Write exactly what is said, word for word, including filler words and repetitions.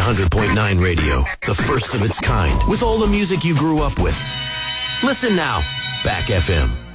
hundred point nine Radio, the first of its kind, with all the music you grew up with. Listen now, Back F M.